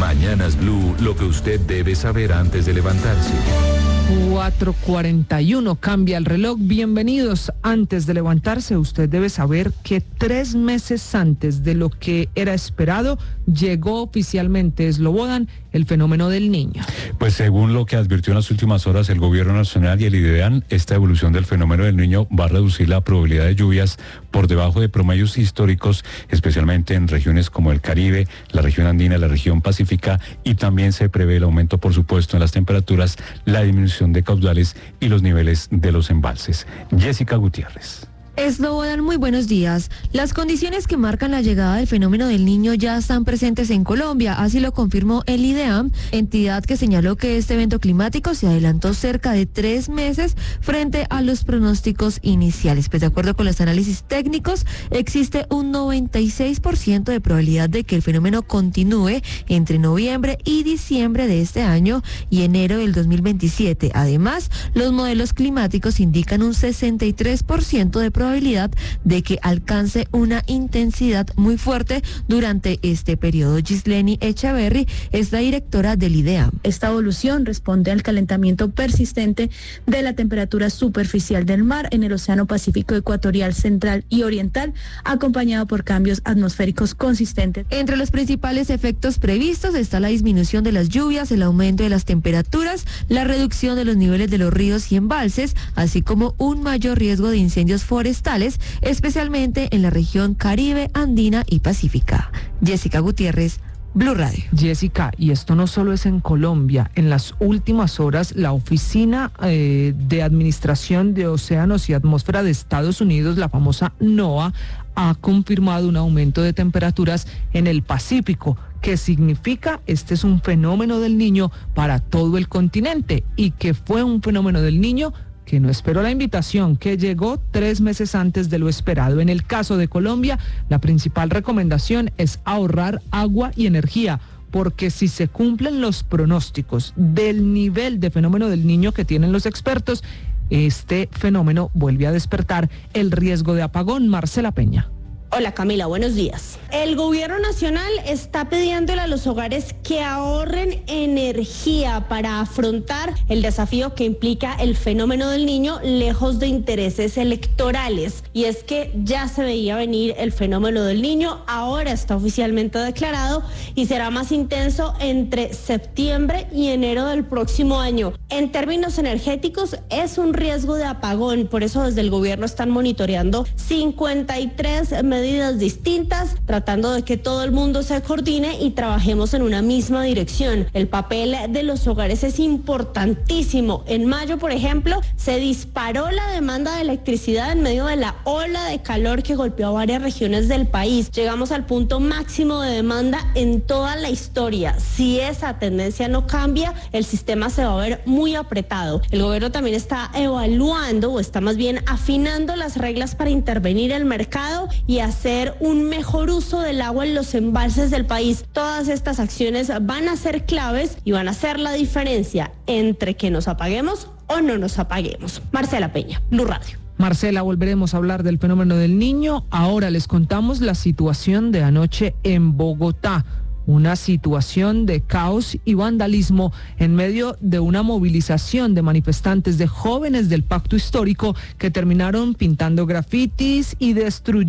Mañanas Blue, lo que usted debe saber antes de levantarse. 4:41, cambia el reloj. Bienvenidos. Antes de levantarse, usted debe saber que 3 meses antes de lo que era esperado, llegó oficialmente Slobodan el fenómeno del Niño. Pues según lo que advirtió en las últimas horas el gobierno nacional y el IDEAN, esta evolución del fenómeno del Niño va a reducir la probabilidad de lluvias por debajo de promedios históricos, especialmente en regiones como el Caribe, la región andina, la región pacífica, y también se prevé el aumento, por supuesto, en las temperaturas, la disminución de caudales y los niveles de los embalses. Jessica Gutiérrez. Slobodan, muy buenos días. Las condiciones que marcan la llegada del fenómeno del Niño ya están presentes en Colombia, así lo confirmó el IDEAM, entidad que señaló que este evento climático se adelantó cerca de 3 meses frente a los pronósticos iniciales. Pues de acuerdo con los análisis técnicos, existe un 96% de probabilidad de que el fenómeno continúe entre noviembre y diciembre de este año y enero del 2027. Además, los modelos climáticos indican un 63% de probabilidad de que alcance una intensidad muy fuerte durante este periodo. Gisleni Echeverry es la directora del IDEAM. Esta evolución responde al calentamiento persistente de la temperatura superficial del mar en el Océano Pacífico Ecuatorial, Central y Oriental, acompañado por cambios atmosféricos consistentes. Entre los principales efectos previstos está la disminución de las lluvias, el aumento de las temperaturas, la reducción de los niveles de los ríos y embalses, así como un mayor riesgo de incendios forestales, especialmente en la región Caribe, Andina y Pacífica. Jessica Gutiérrez, Blue Radio. Jessica, y esto no solo es en Colombia. En las últimas horas, la Oficina de Administración de Océanos y Atmósfera de Estados Unidos, la famosa NOAA, ha confirmado un aumento de temperaturas en el Pacífico. ¿Qué significa? Este es un fenómeno del Niño para todo el continente, y que fue un fenómeno del Niño que no esperó la invitación, que llegó 3 meses antes de lo esperado. En el caso de Colombia, la principal recomendación es ahorrar agua y energía, porque si se cumplen los pronósticos del nivel de fenómeno del Niño que tienen los expertos, este fenómeno vuelve a despertar el riesgo de apagón. Marcela Peña. Hola Camila, buenos días. El gobierno nacional está pidiéndole a los hogares que ahorren energía para afrontar el desafío que implica el fenómeno del Niño, lejos de intereses electorales. Y es que ya se veía venir el fenómeno del Niño, ahora está oficialmente declarado y será más intenso entre septiembre y enero del próximo año. En términos energéticos es un riesgo de apagón, por eso desde el gobierno están monitoreando 53 medidas distintas, tratando de que todo el mundo se coordine y trabajemos en una misma dirección. El papel de los hogares es importantísimo. En mayo, por ejemplo, se disparó la demanda de electricidad en medio de la ola de calor que golpeó a varias regiones del país. Llegamos al punto máximo de demanda en toda la historia. Si esa tendencia no cambia, el sistema se va a ver muy apretado. El gobierno también está evaluando, o está más bien afinando las reglas para intervenir el mercado y hacer un mejor uso del agua en los embalses del país. Todas estas acciones van a ser claves y van a hacer la diferencia entre que nos apaguemos o no nos apaguemos. Marcela Peña, Blue Radio. Marcela, volveremos a hablar del fenómeno del Niño. Ahora les contamos la situación de anoche en Bogotá. Una situación de caos y vandalismo en medio de una movilización de manifestantes, de jóvenes del Pacto Histórico, que terminaron pintando grafitis y destruyendo